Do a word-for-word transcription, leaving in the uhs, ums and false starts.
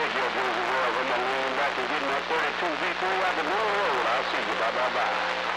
take your Jersey Royals. I'm going to lean back and get my thirty-two V three out the middle road. I'll see you. Bye-bye-bye.